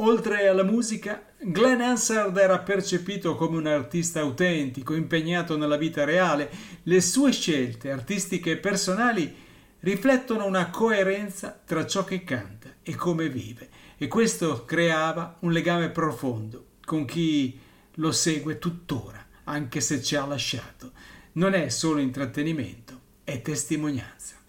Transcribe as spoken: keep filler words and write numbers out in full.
Oltre alla musica, Glenn Hansard era percepito come un artista autentico, impegnato nella vita reale. Le sue scelte artistiche e personali riflettono una coerenza tra ciò che canta e come vive, e questo creava un legame profondo con chi lo segue tuttora, anche se ci ha lasciato. Non è solo intrattenimento, è testimonianza.